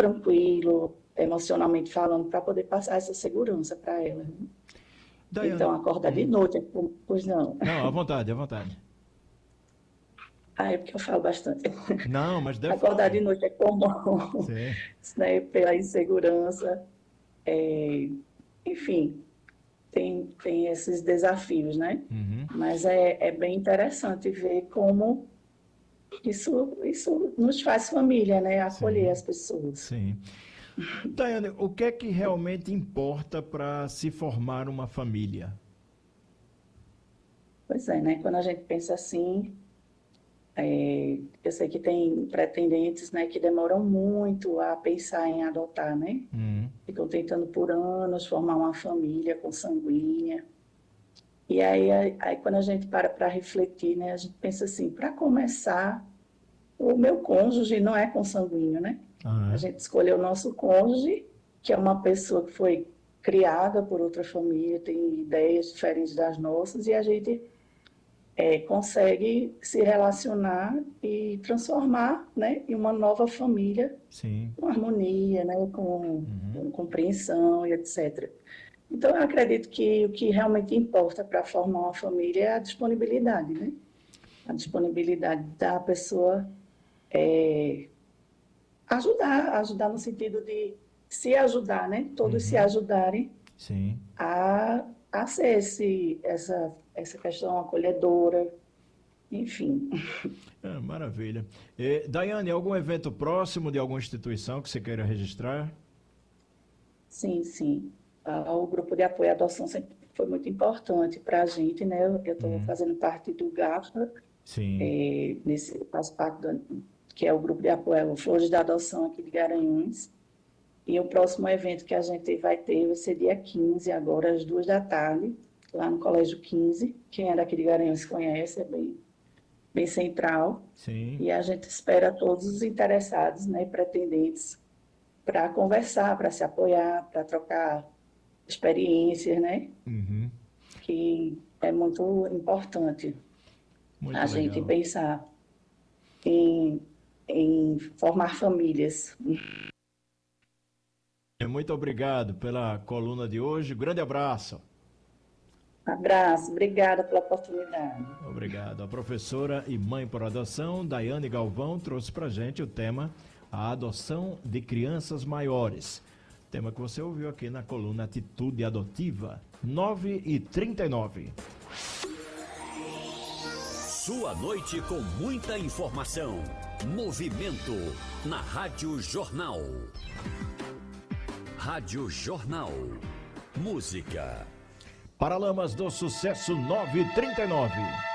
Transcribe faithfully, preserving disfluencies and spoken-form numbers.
tranquilo, emocionalmente falando, para poder passar essa segurança para ela. Daiane, Então, acordar de hum, noite, pois não. não, à vontade, à vontade. Ah, é porque eu falo bastante. Não, mas deve falar Acordar de mesmo. noite é comum, Sim. né, pela insegurança. É, enfim, tem, tem esses desafios, né? Uhum. Mas é, é bem interessante ver como isso, isso nos faz família, né? Acolher Sim, as pessoas. sim. Daiane, o que é que realmente importa para se formar uma família? Pois é, né? Quando a gente pensa assim, é, eu sei que tem pretendentes, né, que demoram muito a pensar em adotar, né? Hum, Ficam tentando por anos formar uma família consanguínea. E aí, aí, aí quando a gente para para refletir, né, a gente pensa assim, para começar, o meu cônjuge não é consanguíneo, né? A ah, gente escolheu o nosso cônjuge, que é uma pessoa que foi criada por outra família, tem ideias diferentes das nossas, e a gente é, consegue se relacionar e transformar, né, em uma nova família sim. com harmonia, né, com, Uhum. com compreensão e etcétera. Então, eu acredito que o que realmente importa para formar uma família é a disponibilidade, né? A disponibilidade da pessoa é, ajudar, ajudar no sentido de se ajudar, né? Todos se Uhum. ajudarem Sim. a, a ser esse, essa, essa questão acolhedora, enfim. Ah, maravilha. Eh, Daiane, algum evento próximo de alguma instituição que você queira registrar? Sim, sim. Ah, o grupo de apoio à adoção sempre foi muito importante para a gente, né? Eu estou Uhum. fazendo parte do GAFA, Sim. é, nesse, faço parte do, que é o grupo de apoio Flores da Adoção aqui de Garanhuns. E o próximo evento que a gente vai ter vai ser dia quinze, agora às duas da tarde, lá no Colégio quinze. Quem é daqui de Garanhuns conhece, é bem, bem central. Sim. E a gente espera todos os interessados, né, pretendentes, para conversar, para se apoiar, para trocar experiências, né, Uhum. que é muito importante Muito a gente legal. pensar em, em formar famílias. Muito obrigado pela coluna de hoje. Grande abraço. Abraço, obrigada pela oportunidade. Obrigado. A professora e mãe por adoção, Daiane Galvão, trouxe para gente o tema a adoção de crianças maiores. Tema que você ouviu aqui na coluna Atitude Adotiva, nove e trinta e nove. Sua noite com muita informação. Movimento na Rádio Jornal. Rádio Jornal. Música. Paralamas do Sucesso nove e trinta e nove.